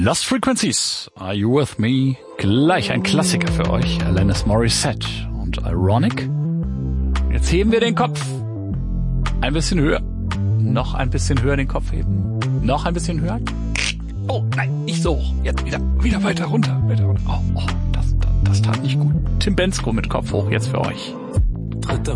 Lost Frequencies, Are You With Me? Gleich ein Klassiker für euch, Alanis Morissette und Ironic. Jetzt heben wir den Kopf. Ein bisschen höher. Noch ein bisschen höher den Kopf heben. Noch ein bisschen höher. Oh, nein, nicht so hoch. Jetzt wieder weiter runter. Oh, das tat nicht gut. Tim Bendzko mit Kopf hoch jetzt für euch.